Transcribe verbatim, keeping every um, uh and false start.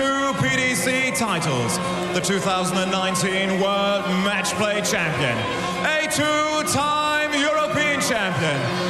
two P D C titles, the two thousand nineteen World Match Play Champion, a two-time European champion,